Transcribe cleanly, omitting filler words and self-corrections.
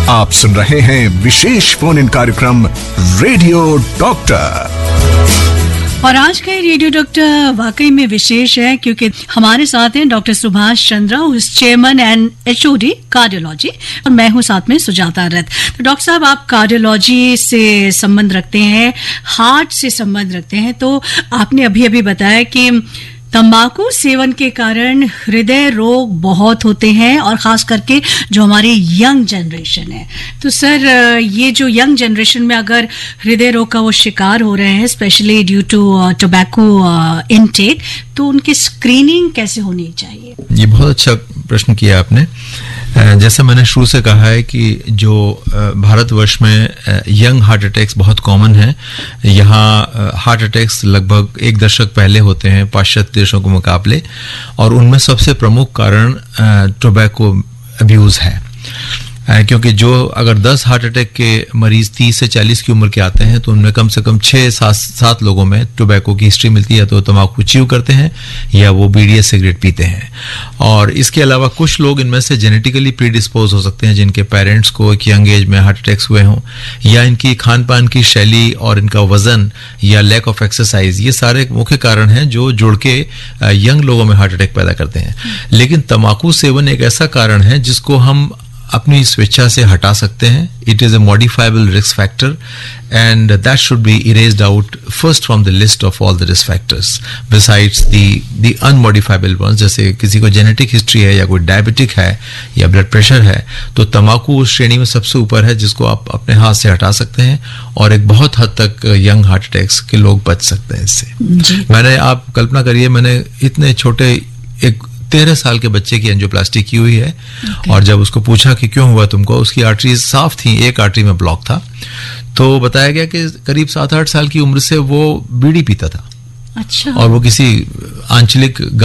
आप सुन रहे हैं विशेष फोन इन कार्यक्रम रेडियो डॉक्टर। और आज का रेडियो डॉक्टर वाकई में विशेष है क्योंकि हमारे साथ हैं doctor Subhash Chandra, chairman and HOD cardiology, और मैं हूं साथ में सुजाता रथ। तो डॉक्टर साहब, आप कार्डियोलॉजी से संबंध रखते हैं, हार्ट से संबंध रखते हैं, तो आपने अभी अभी बताया कि तंबाकू सेवन के कारण हृदय रोग बहुत होते हैं और खास करके जो हमारी यंग जनरेशन है। तो सर, ये जो यंग जनरेशन में अगर हृदय रोग का वो शिकार हो रहे हैं, specially due to tobacco intake, तो उनकी स्क्रीनिंग कैसे होनी चाहिए? ये बहुत अच्छा प्रश्न किया आपने। जैसे मैंने शुरू से कहा है कि जो भारतवर्ष में यंग हार्ट अटैक्स बहुत कॉमन है। यहाँ हार्ट अटैक्स लगभग 1 दशक पहले होते हैं पाश्चात्य देशों के मुकाबले, और उनमें सबसे प्रमुख कारण टोबैको अब्यूज है। क्योंकि जो अगर 10 हार्ट अटैक के मरीज 30 से 40 की उम्र के आते हैं तो उनमें कम से कम 6-7 लोगों में टोबैको की हिस्ट्री मिलती है। तो तंबाकू च्यू करते हैं या वो बीड़ी सिगरेट पीते हैं। और इसके अलावा कुछ लोग इनमें से जेनेटिकली प्रीडिस्पोज हो सकते हैं, जिनके पेरेंट्स को एक यंग एज में हार्ट अटैक्स हुए हों, या इनकी खान पान की शैली और इनका वजन या लैक ऑफ एक्सरसाइज, ये सारे मुख्य कारण हैं जो जुड़ के यंग लोगों में हार्ट अटैक पैदा करते हैं। लेकिन तंबाकू सेवन एक ऐसा कारण है जिसको हम अपनी स्वेच्छा से हटा सकते हैं। It is a modifiable risk factor and that should be erased out first from the list of all the risk factors besides the अनमॉडिफाइबल once. जैसे किसी को जेनेटिक हिस्ट्री है या कोई डायबिटिक है या ब्लड प्रेशर है, तो तंबाकू उस श्रेणी में सबसे ऊपर है जिसको आप अपने हाथ से हटा सकते हैं, और एक बहुत हद तक यंग हार्ट अटैक्स के लोग बच सकते हैं इससे। मैंने, आप कल्पना करिए, मैंने इतने छोटे एक 13 साल के बच्चे की एंजियोप्लास्टी की हुई है। और जब उसको पूछा कि क्यों हुआ तुमको, उसकी आर्टरीज साफ थी, एक आर्टरी में ब्लॉक था। तो बताया गया कि करीब 7-8 साल की उम्र से वो बीड़ी पीता था। अच्छा। और वो किसी आंचलिक